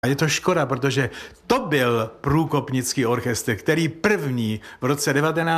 A je to škoda, protože to byl průkopnický orchestr, který první v roce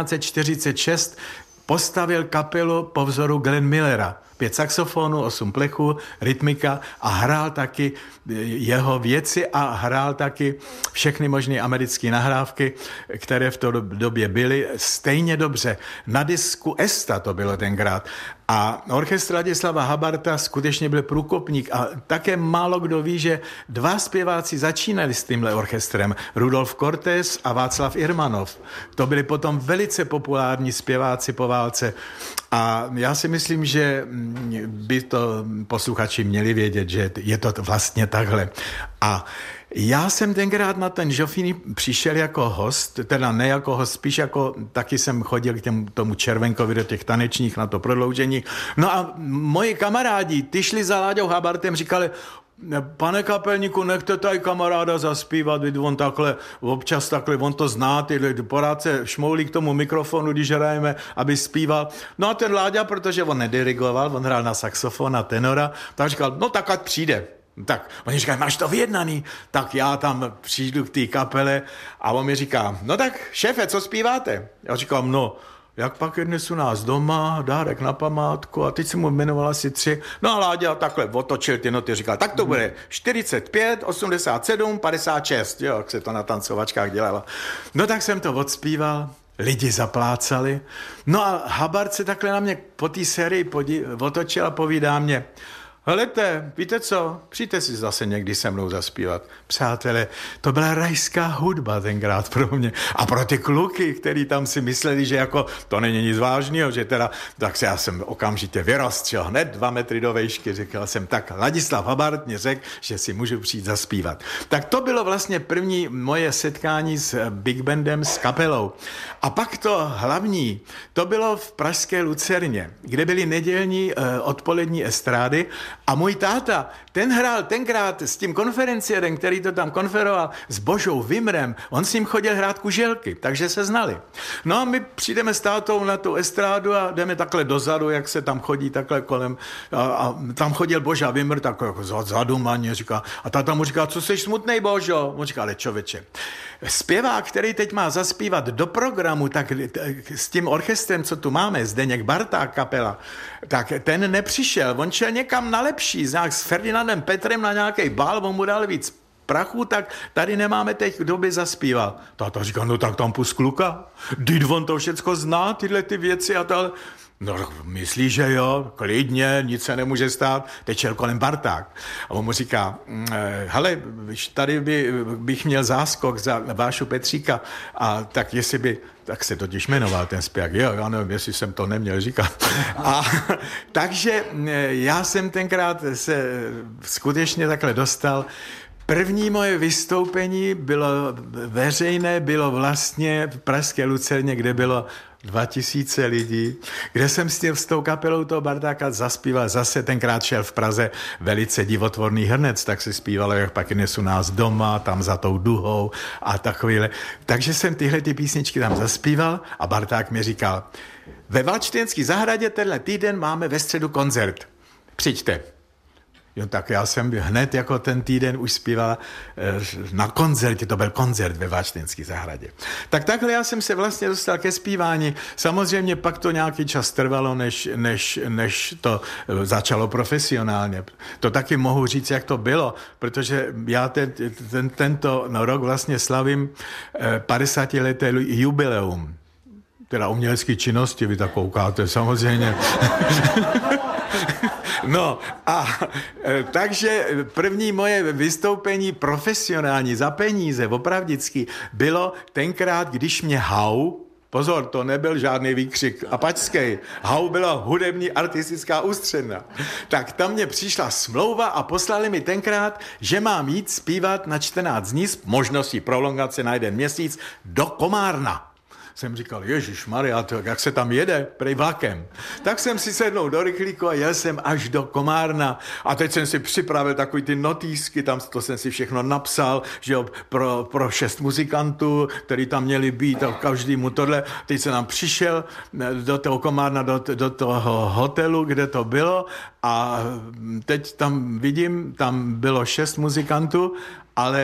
1946 postavil kapelu po vzoru Glenn Millera. 5 saxofonů, 8 plechů, rytmika a hrál taky jeho věci a hrál taky všechny možné americké nahrávky, které v té době byly stejně dobře. Na disku Esta to bylo tenkrát. A orchestr Ladislava Habarta skutečně byl průkopník a také málo kdo ví, že 2 zpěváci začínali s tímhle orchestrem. Rudolf Cortés a Václav Irmanov. To byli potom velice populární zpěváci po válce. A já si myslím, že by to posluchači měli vědět, že je to vlastně takhle. A já jsem tenkrát na ten Žofíny přišel jako host, teda ne jako host, spíš jako taky jsem chodil k tomu Červenkovi do těch tanečních na to prodloužení. No a moji kamarádi, ty šli za Láďou Habartem, říkali, pane kapelníku, nechte tady kamaráda zaspívat, on takhle, občas takhle, on to zná, porád se šmoulí k tomu mikrofonu, když hrajeme, aby zpíval. No a ten Láďa, protože on nedirigoval, on hrál na saxofon a tenora, tak říkal, no tak ať přijde. Tak oni říkají, máš to vyjednaný? Tak já tam přijdu k té kapele a on mi říká, no tak šéfe, co zpíváte? Já říkám, no, jak pak je dnes u nás doma, dárek na památku a teď jsem mu jmenoval asi 3. No a Láďa takhle otočil ty noty, říkal, tak to bude 45, 87, 56, jo, jak se to na tancovačkách dělalo. No tak jsem to odspíval, lidi zaplácali. No a Habart se takhle na mě po té sérii otočil a povídá mě, helejte, víte co, přijďte si zase někdy se mnou zaspívat. Přátelé, to byla rajská hudba tenkrát pro mě. A pro ty kluky, který tam si mysleli, že jako to není nic vážného, že teda, tak já jsem okamžitě vyrostřel, hned 2 metry do vejšky, říkal jsem, tak Ladislav Habart mě řekl, že si můžu přijít zaspívat. Tak to bylo vlastně první moje setkání s Big Bandem, s kapelou. A pak to hlavní, to bylo v pražské Lucerně, kde byly nedělní odpolední estrády. A můj táta, ten hrál tenkrát s tím konferenciérem, který to tam konferoval, s Božou Vimrem, on s ním chodil hrát kuželky, takže se znali. No a my přijdeme s tátou na tu estrádu a jdeme takhle dozadu, jak se tam chodí takhle kolem. A tam chodil Boža Vimr, tak jako zadumaně říká. A táta mu říká, co jsi smutnej, Božo? On říká, ale čověče, zpěvák, který teď má zaspívat do programu, tak s tím orchestrem, co tu máme, Zdeněk Barták kapela, tak ten nepřišel, on šel někam na lepší, s Ferdinandem Petrem na nějaký bál, on mu dal víc prachu, tak tady nemáme teď, kdo by zaspíval. Táta říká, no tak tam pust kluka, vždyť on to všecko zná, tyhle ty věci a tal. No, myslíš, že jo, klidně, nic se nemůže stát, teď šel kolem Barták. A on mu říká, hele, tady bych měl záskok za Vášu Petříka, a tak jestli by, tak se totiž jmenoval ten zpěvák, jo, já nevím, jestli jsem to neměl říkat. A takže já jsem tenkrát se skutečně takhle dostal. První moje vystoupení bylo veřejné, bylo vlastně v pražské Lucerně, kde bylo 2000 lidí, kde jsem s tou kapelou toho Bartáka zaspíval, zase tenkrát šel v Praze velice divotvorný hrnec, tak se zpívalo, jak pak dnes u nás doma, tam za tou duhou a takovýhle. Takže jsem tyhle ty písničky tam zaspíval a Barták mi říkal, ve Valčtenské zahradě tenhle týden máme ve středu koncert, přijďte. Jo, tak já jsem hned jako ten týden už zpíval na koncertě, to byl koncert ve Váčtenské zahradě. Tak takhle já jsem se vlastně dostal ke zpívání. Samozřejmě pak to nějaký čas trvalo, než to začalo profesionálně. To taky mohu říct, jak to bylo, protože já tento rok vlastně slavím 50leté jubileum. Teda umělecké činnosti, vy tak koukáte, samozřejmě. No a takže první moje vystoupení profesionální za peníze, opravdicky, bylo tenkrát, když mě Hau, pozor, to nebyl žádný výkřik apačský, Hau byla hudební artistická ústředna, tak tam mě přišla smlouva a poslali mi tenkrát, že mám jít zpívat na 14 dní s možností prolongace na 1 měsíc do Komárna. jsem říkal, ježišmarja, jak se tam jede, prej vlakem. Tak jsem si sednul do rychlíku a jel jsem až do Komárna a teď jsem si připravil takový ty notýsky, tam to jsem si všechno napsal, že jo, pro 6 muzikantů, který tam měli být a každému tohle. Teď jsem tam přišel do toho Komárna, do toho hotelu, kde to bylo a teď tam vidím, tam bylo 6 muzikantů, ale